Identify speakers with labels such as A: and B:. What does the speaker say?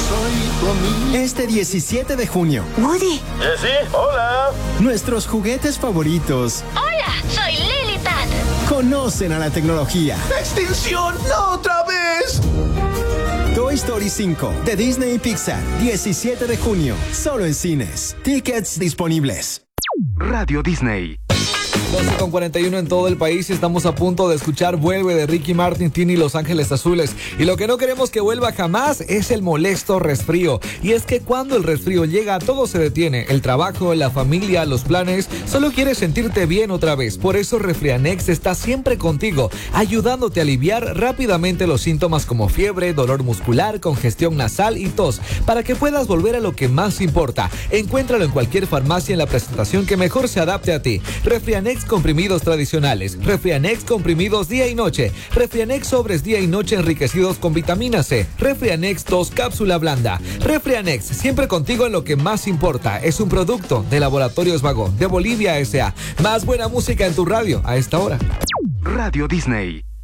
A: soy tu amigo.
B: Este 17 de junio.
C: Woody.
D: Sí, hola.
B: Nuestros juguetes favoritos.
E: Hola, soy Lilipad.
B: Conocen a la tecnología.
A: ¡Extinción! ¡No otra vez!
B: Toy Story 5 de Disney y Pixar. 17 de junio. Solo en cines. Tickets disponibles.
F: Radio Disney.
G: 12:41 en todo el país y estamos a punto de escuchar Vuelve de Ricky Martin, Tini y Los Ángeles Azules. Y lo que no queremos que vuelva jamás es el molesto resfrío. Y es que cuando el resfrío llega, todo se detiene. El trabajo, la familia, los planes. Solo quieres sentirte bien otra vez. Por eso Refrianex está siempre contigo, ayudándote a aliviar rápidamente los síntomas como fiebre, dolor muscular, congestión nasal y tos, para que puedas volver a lo que más importa. Encuéntralo en cualquier farmacia en la presentación que mejor se adapte a ti. Refrianex comprimidos tradicionales, Refrianex comprimidos día y noche, Refrianex sobres día y noche enriquecidos con vitamina C, Refrianex 2 cápsula blanda. Refrianex, siempre contigo en lo que más importa. Es un producto de Laboratorios Vago de Bolivia S.A. Más buena música en tu radio a esta hora.
F: Radio Disney.